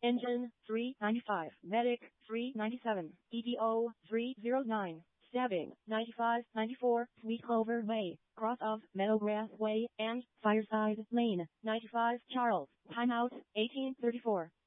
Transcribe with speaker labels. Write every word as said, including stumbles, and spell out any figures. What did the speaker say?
Speaker 1: Engine three ninety-five, Medic three ninety-seven, E D O three oh nine, Stabbing ninety-five ninety-four, Sweet Clover Way, cross of Meadowgrass Way and Fireside Lane, ninety-five Charles, timeout eighteen thirty-four.